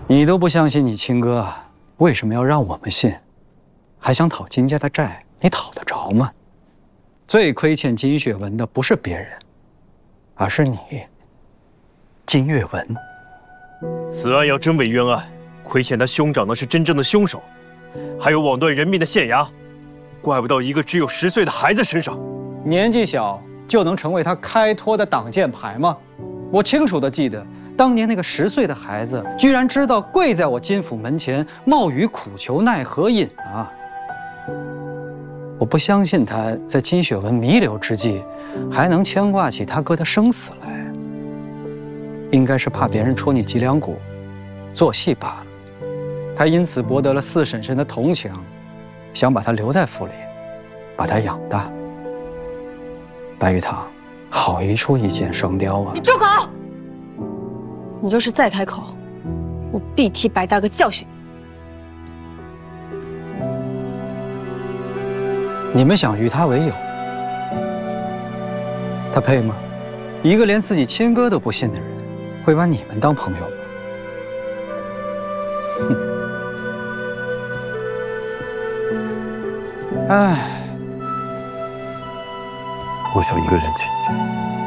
你都不相信你亲哥，为什么要让我们信？还想讨金家的债，你讨得着吗？最亏欠金雪文的不是别人，而是你，金月文。 此案要真伪冤案，亏欠他兄长的是真正的凶手，还有枉断人命的县衙，怪不到一个只有10岁的孩子身上。 年纪小就能成为他开脱的挡箭牌吗？我清楚地记得，当年那个10岁的孩子，居然知道跪在我金府门前冒雨苦求奈何饮啊！我不相信他在金雪文弥留之际，还能牵挂起他哥的生死来。应该是怕别人戳你脊梁骨，做戏罢了。他因此博得了4婶婶的同情，想把他留在府里，把他养大。白玉堂，好一处一箭双雕啊！ 你住口！你就是再开口，我必替白大哥教训你。你们想与他为友，他配吗？一个连自己亲哥都不信的人，会把你们当朋友吗？哼！唉， 我想一个人静一静。